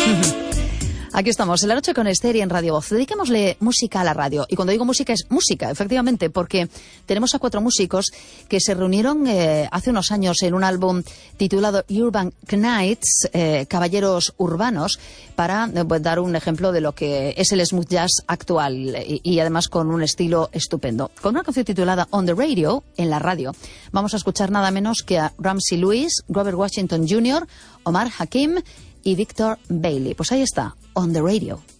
Aquí estamos, en La Noche con Esther y en Radio Voz. Dediquémosle música a la radio. Y cuando digo música, es música, efectivamente, porque tenemos a 4 músicos que se reunieron hace unos años en un álbum titulado Urban Knights, Caballeros Urbanos, para dar un ejemplo de lo que es el smooth jazz actual y además con un estilo estupendo. Con una canción titulada On the Radio, en la radio, vamos a escuchar nada menos que a Ramsey Lewis, Robert Washington Jr., Omar Hakim y Victor Bailey. Pues ahí está, On the Radio.